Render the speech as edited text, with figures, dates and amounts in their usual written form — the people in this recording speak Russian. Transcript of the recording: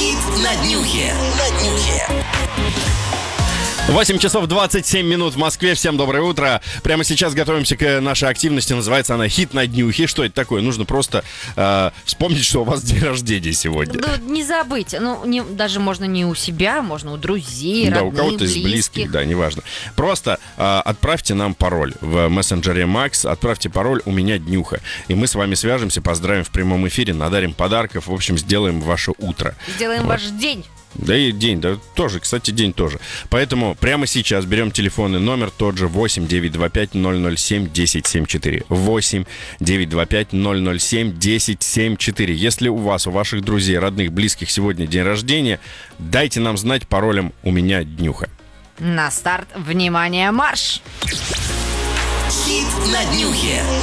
Хит на днюхе. 8 часов 27 минут в Москве. Всем доброе утро. Прямо сейчас готовимся к нашей активности. Называется она «Хит на днюхе». Что это такое? Нужно просто вспомнить, что у вас день рождения сегодня. Да, не забыть. Даже можно не у себя, можно у друзей, Да, родных, у кого-то из близких, да, неважно. Просто отправьте нам пароль в мессенджере Макс. Отправьте пароль «У меня днюха». И мы с вами свяжемся, поздравим в прямом эфире, надарим подарков. В общем, сделаем ваше утро. Сделаем ваш день. Да и день, да, тоже, кстати, день тоже. Поэтому прямо сейчас берем телефонный номер тот же 8-925-007-1074. 8-925-007-1074. Если у ваших друзей, родных, близких сегодня день рождения, дайте нам знать паролем «У меня днюха». На старт, внимание, марш! Хит на днюхе.